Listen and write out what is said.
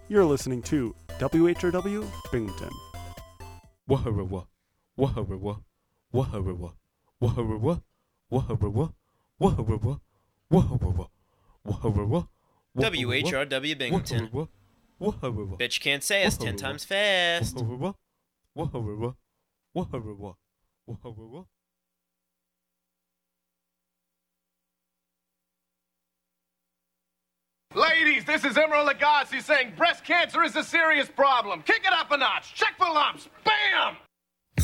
You're listening to WHRW Binghamton. Waharawa, waharawa, waharawa, waharawa, waharawa, waharawa, waharawa, waharawa. WHRW Binghamton. Waharawa. Bitch can't say us 10 times fast. Waharawa, waharawa, waharawa, waharawa. Ladies, this is Emerald Lagasse saying breast cancer is a serious problem. Kick it up a notch. Check for lumps. Bam!